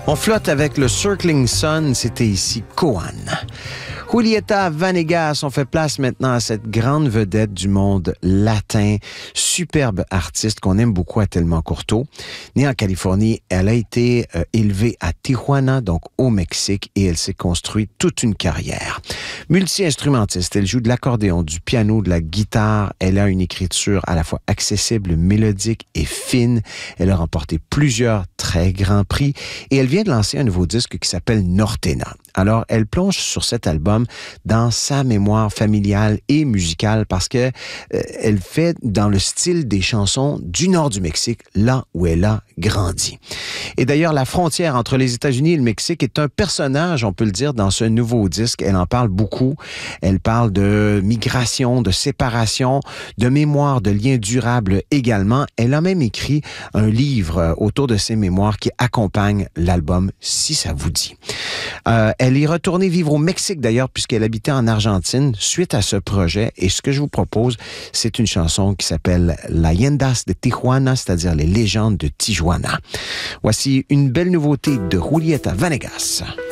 On flotte avec le Circling Sun, c'était ici Koan. Julieta Venegas, on fait place maintenant à cette grande vedette du monde latin, superbe artiste qu'on aime beaucoup à Tellement Courteau. Née en Californie, elle a été élevée à Tijuana, donc au Mexique, et elle s'est construite toute une carrière. Multi-instrumentiste, elle joue de l'accordéon, du piano, de la guitare. Elle a une écriture à la fois accessible, mélodique et fine. Elle a remporté plusieurs très grands prix et elle vient de lancer un nouveau disque qui s'appelle Nortena. Alors, elle plonge sur cet album dans sa mémoire familiale et musicale parce que elle fait dans le style des chansons du nord du Mexique, là où elle a grandi. Et d'ailleurs, la frontière entre les États-Unis et le Mexique est un personnage, on peut le dire, dans ce nouveau disque. Elle en parle beaucoup. Elle parle de migration, de séparation, de mémoire, de liens durables également. Elle a même écrit un livre autour de ses mémoires qui accompagne l'album, si ça vous dit. Elle est retournée vivre au Mexique d'ailleurs, puisqu'elle habitait en Argentine suite à ce projet. Et ce que je vous propose, c'est une chanson qui s'appelle Leyendas de Tijuana, c'est-à-dire les légendes de Tijuana. Voici une belle nouveauté de Julieta Venegas.